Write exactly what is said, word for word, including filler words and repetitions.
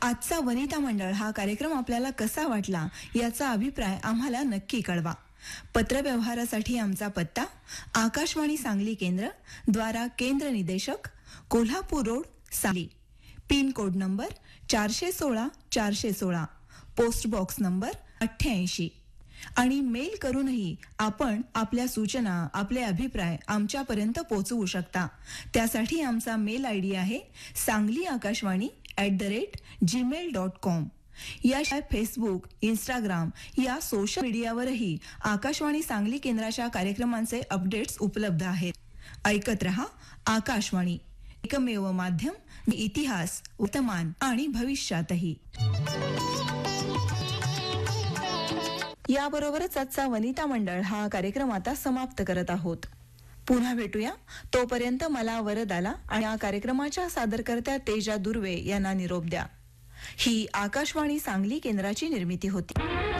आजचा वनिता मंडळ हा कार्यक्रम आपल्याला कसा वाटला याचा अभिप्राय आम्हाला नक्की कळवा. पत्रव्यवहारासाठी आमचा पत्ता आकाशवाणी सांगली केंद्र, द्वारा केंद्र निदेशक, Kolhapur road, Sangli. Pin code number चारशे सोळा चारशे सोळा, पोस्ट बॉक्स नंबर अठ्ठ्याऐंशी. आणि मेल करूनही आपण आपल्या सूचना, आपले अभिप्राय आमच्यापर्यंत पोहोचवू शकता. त्यासाठी आमचा मेल आय डी आहे Sangli Akashvani at the rate Gmail dot com. याशिवाय फेसबुक, इंस्टाग्राम या सोशल मीडियावरही आकाशवाणी सांगली केंद्राच्या कार्यक्रमांचे अपडेट्स उपलब्ध आहेत. ऐकत रहा आकाशवाणी, एकमेव माध्यम, इतिहास, वर्तमान आणि भविष्यातही. याबरोबरच आजचा वनिता मंडळ हा कार्यक्रम आता समाप्त करत आहोत. पुन्हा भेटूया. तोपर्यंत मला वरदाला आणि या कार्यक्रमाच्या सादरकर्त्या तेजा दुर्वे यांना निरोप द्या. ही आकाशवाणी सांगली केंद्राची निर्मिती होती.